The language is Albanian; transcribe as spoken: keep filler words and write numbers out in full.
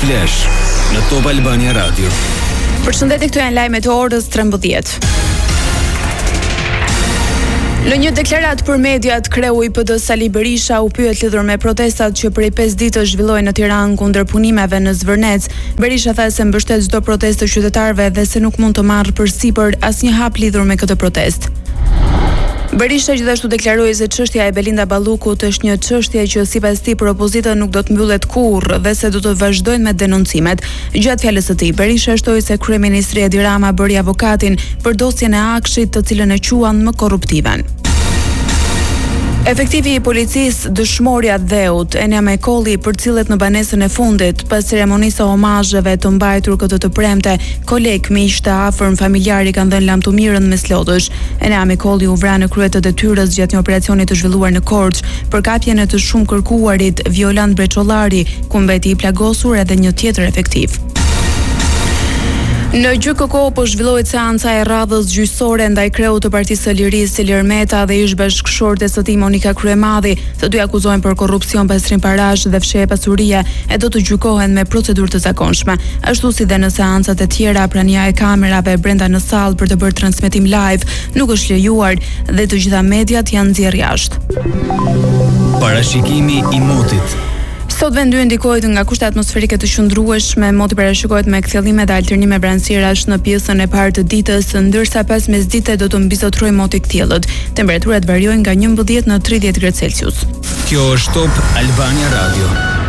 Flash në Top Albania Radio. Përshëndetje, këto janë lajmet e orës trembëdhjetë. Në një deklarat për mediat, kreu i P D Sali Berisha u pyet lidhur me protestat që prej pesë ditësh zhvillohen në Tiranë kundër punimeve në Zvërnec. Berisha tha se mbështet çdo protestë të qytetarëve dhe se nuk mund të marrë përsipër asnjë hap lidhur me këtë protestë. Berisha gjithashtu deklaroi se çështja e Belinda Ballukut është një çështje që sipas tij për opozitën nuk do të mbyllet kurrë dhe se do të vazhdojnë me denoncimet. Gjatë fjalës së tij, Berisha shtoi se kryeministri Edi Rama bëri avokatin për dosjen e Akshit, të cilën e quan më korruptiven. Efektivi i policisë dëshmorja Dheut, Enja Mekolli, përcillet në banesën e fundit pas ceremonisë së omazheve të mbajtur këtë të premte. Koleg, miq të afërm, familjarë kanë dhënë lam të mirën mes lodhësh. Enja Mekolli u vra në krye të detyrës gjatë një operacioni të zhvilluar në Korçë për kapjen e të shumë kërkuarit Violant Breçollari, ku mbeti i plagosur edhe një tjetër efektiv. Në Gjyk K K po zhvillohet seanca e radhës gjyqësore ndaj kreut të Partisë së Lirisë Ilir Meta dhe ish bashkëshortes së tij Monika Kryemadhi. Të dy akuzohen për korrupsion, pastrim parash dhe fshehje pasurie e do të gjykohen me procedurë të zakonshme. Ashtu si dhe në seancat e tjera, prania e kamerave brenda në sallë për të bërë transmetim live nuk është lejuar dhe të gjitha mediat janë nxjerrë jashtë. Parashikimi i motit. Sot vendi ndikohet nga kushte atmosferike të qëndrueshme, moti parashikohet me kthjellime dhe alternime vranësirash në pjesën e parë të ditës, ndërsa pas mesdite do të mbizotrojë moti ktjellët. Temperaturat variojnë nga njëmbëdhjetë në tridhjetë gradë Celsius. Kjo është Top Albania Radio.